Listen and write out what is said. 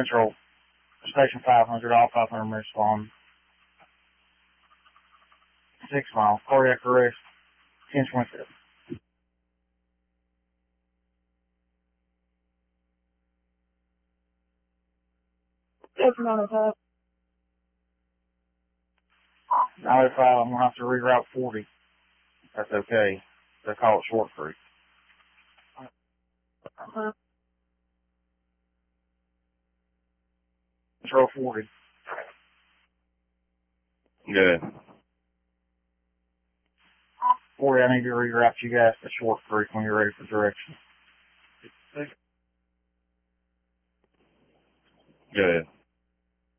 Central, Station 500, all 500 respond. 6 miles, cardiac arrest, 1027. Station 905. 905, I'm going to have to reroute 40. That's okay. They call it Short Creek. Control 40. Good. 40, I need to reroute you guys to Short Creek when you're ready for directions. Good.